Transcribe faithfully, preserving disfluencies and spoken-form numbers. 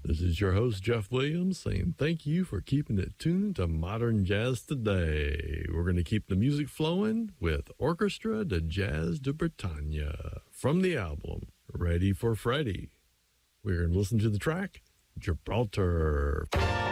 This is your host, Jeff Williams, saying thank you for keeping it tuned to Modern Jazz Today. We're going to keep the music flowing with Orchestra de Jazz de Bretagne from the album Ready for Freddie. We're going to listen to the track Gibraltar.